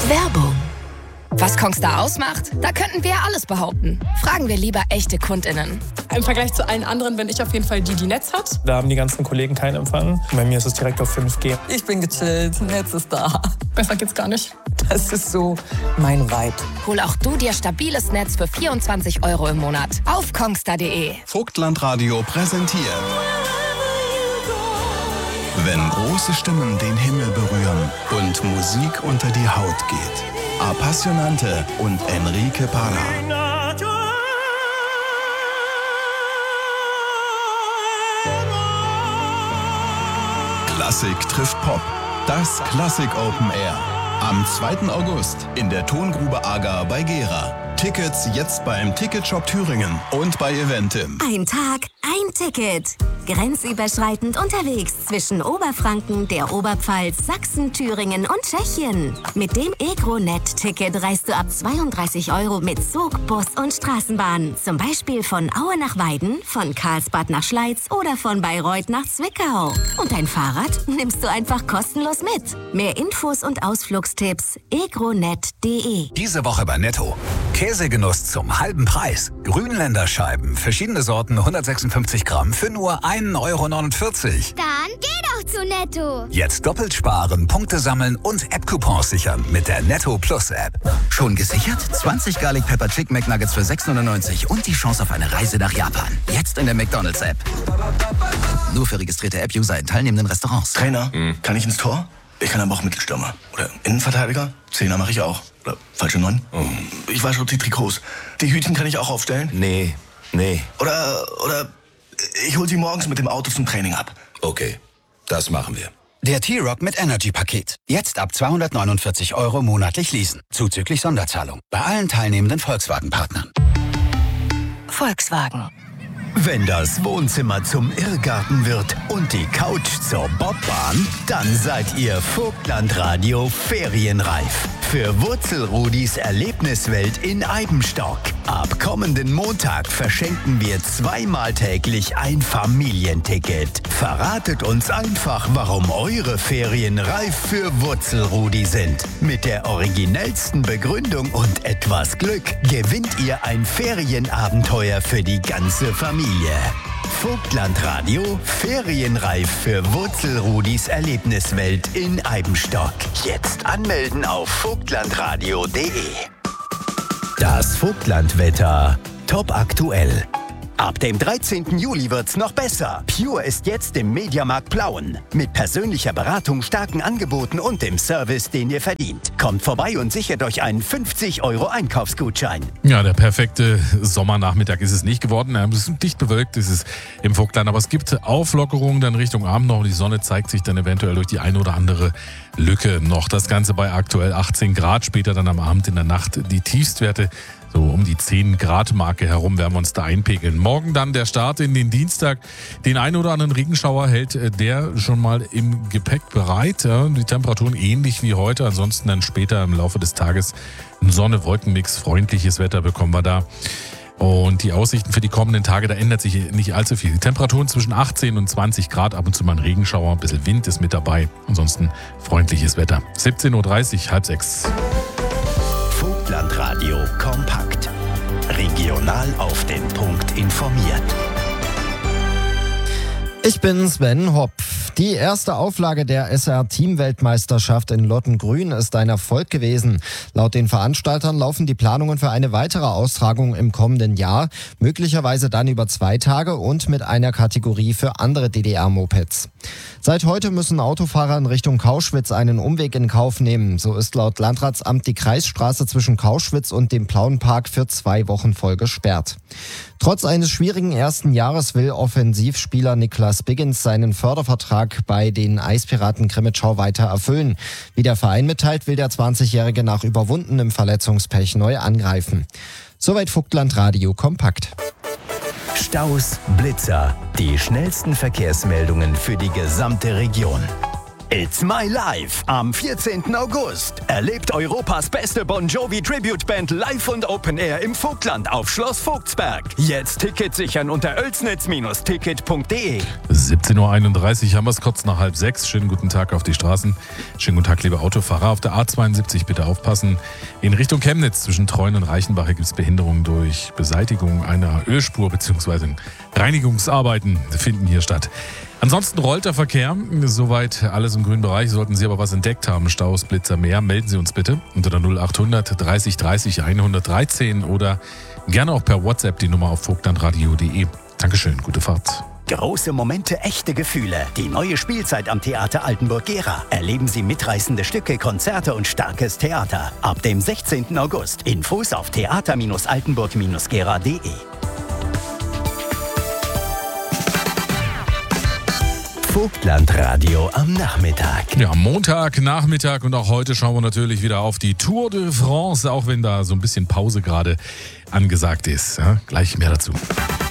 Werbung. Was Kongstar ausmacht? Da könnten wir alles behaupten. Fragen wir lieber echte KundInnen. Im Vergleich zu allen anderen bin ich auf jeden Fall die Netz hat. Da haben die ganzen Kollegen keinen Empfang. Bei mir ist es direkt auf 5G. Ich bin gechillt, Netz ist da. Besser geht's gar nicht. Das ist so mein Vibe. Hol auch du dir stabiles Netz für 24 € im Monat auf kongstar.de. Vogtland-Radio präsentiert. Wenn große Stimmen den Himmel berühren und Musik unter die Haut geht. Appassionante und Enrique Parra. Klassik trifft Pop. Das Klassik Open Air. Am 2. August in der Tongrube Agar bei Gera. Tickets jetzt beim Ticketshop Thüringen und bei Eventim. Ein Tag, ein Ticket. Grenzüberschreitend unterwegs zwischen Oberfranken, der Oberpfalz, Sachsen, Thüringen und Tschechien. Mit dem EgroNet-Ticket reist du ab 32 € mit Zug, Bus und Straßenbahn. Zum Beispiel von Aue nach Weiden, von Karlsbad nach Schleiz oder von Bayreuth nach Zwickau. Und dein Fahrrad nimmst du einfach kostenlos mit. Mehr Infos und Ausflugstipps egronet.de. Diese Woche bei Netto. Käsegenuss zum halben Preis. Grünländerscheiben, verschiedene Sorten, 156 Gramm für nur 1,49 €. Dann geh doch zu Netto. Jetzt doppelt sparen, Punkte sammeln und App-Coupons sichern mit der Netto Plus App. Schon gesichert? 20 Garlic Pepper Chicken McNuggets für 6,99 € und die Chance auf eine Reise nach Japan. Jetzt in der McDonald's App. Nur für registrierte App-User in teilnehmenden Restaurants. Trainer, kann ich ins Tor? Ich kann aber auch Mittelstürmer. Oder Innenverteidiger? Zehner mache ich auch. Oder falsche 9? Ich wasche die Trikots. Die Hütchen kann ich auch aufstellen? Nee. Oder ich hol sie morgens mit dem Auto zum Training ab. Okay, das machen wir. Der T-Rock mit Energy-Paket. Jetzt ab 249 € monatlich leasen. Zuzüglich Sonderzahlung. Bei allen teilnehmenden Volkswagen-Partnern. Volkswagen. Wenn das Wohnzimmer zum Irrgarten wird und die Couch zur Bobbahn, dann seid ihr Vogtland-Radio ferienreif. Für Wurzelrudis Erlebniswelt in Eibenstock. Ab kommenden Montag verschenken wir 2-mal täglich ein Familienticket. Verratet uns einfach, warum eure Ferien reif für Wurzelrudi sind. Mit der originellsten Begründung und etwas Glück gewinnt ihr ein Ferienabenteuer für die ganze Familie. Vogtland-Radio ferienreif für Wurzelrudis Erlebniswelt in Eibenstock. Jetzt anmelden auf vogtlandradio.de. Das Vogtlandwetter top aktuell. Ab dem 13. Juli wird's noch besser. Pure ist jetzt im Mediamarkt Plauen. Mit persönlicher Beratung, starken Angeboten und dem Service, den ihr verdient. Kommt vorbei und sichert euch einen 50 € Einkaufsgutschein. Ja, der perfekte Sommernachmittag ist es nicht geworden. Es ist dicht bewölkt, es ist im Vogtland. Aber es gibt Auflockerungen dann Richtung Abend noch. Die Sonne zeigt sich dann eventuell durch die eine oder andere Lücke noch. Das Ganze bei aktuell 18 Grad. Später dann am Abend in der Nacht die Tiefstwerte. So um die 10-Grad-Marke herum werden wir uns da einpegeln. Morgen dann der Start in den Dienstag. Den einen oder anderen Regenschauer hält der schon mal im Gepäck bereit. Ja, die Temperaturen ähnlich wie heute. Ansonsten dann später im Laufe des Tages ein Sonne-Wolken-Mix. Freundliches Wetter bekommen wir da. Und die Aussichten für die kommenden Tage, da ändert sich nicht allzu viel. Die Temperaturen zwischen 18 und 20 Grad, ab und zu mal ein Regenschauer, ein bisschen Wind ist mit dabei. Ansonsten freundliches Wetter. 17:30 Uhr, 5:30. Vogtlandradio kompakt. Regional auf den Punkt informiert. Ich bin Sven Hopf. Die erste Auflage der SR-Team-Weltmeisterschaft in Lottengrün ist ein Erfolg gewesen. Laut den Veranstaltern laufen die Planungen für eine weitere Austragung im kommenden Jahr, möglicherweise dann über 2 Tage und mit einer Kategorie für andere DDR-Mopeds. Seit heute müssen Autofahrer in Richtung Kauschwitz einen Umweg in Kauf nehmen. So ist laut Landratsamt die Kreisstraße zwischen Kauschwitz und dem Plauenpark für 2 Wochen voll gesperrt. Trotz eines schwierigen ersten Jahres will Offensivspieler Niklas Biggins seinen Fördervertrag bei den Eispiraten Krimitschau weiter erfüllen. Wie der Verein mitteilt, will der 20-Jährige nach überwundenem Verletzungspech neu angreifen. Soweit Vogtland Radio kompakt. Staus, Blitzer, die schnellsten Verkehrsmeldungen für die gesamte Region. It's My Life am 14. August. Erlebt Europas beste Bon Jovi Tribute Band live und Open Air im Vogtland auf Schloss Vogtsberg. Jetzt Tickets sichern unter oelsnitz-ticket.de. 17.31 Uhr haben wir es kurz nach 5:30. Schönen guten Tag auf die Straßen. Schönen guten Tag, liebe Autofahrer. Auf der A72 bitte aufpassen. In Richtung Chemnitz zwischen Treuen und Reichenbach gibt es Behinderungen durch Beseitigung einer Ölspur bzw. Reinigungsarbeiten finden hier statt. Ansonsten rollt der Verkehr. Soweit alles im grünen Bereich. Sollten Sie aber was entdeckt haben, Staus, Blitzer, mehr, melden Sie uns bitte unter der 0800 30 30 113 oder gerne auch per WhatsApp die Nummer auf vogtlandradio.de. Dankeschön, gute Fahrt. Große Momente, echte Gefühle. Die neue Spielzeit am Theater Altenburg-Gera. Erleben Sie mitreißende Stücke, Konzerte und starkes Theater. Ab dem 16. August. Infos auf theater-altenburg-gera.de. Vogtlandradio am Nachmittag. Ja, Montagnachmittag und auch heute schauen wir natürlich wieder auf die Tour de France, auch wenn da so ein bisschen Pause gerade angesagt ist. Ja, gleich mehr dazu.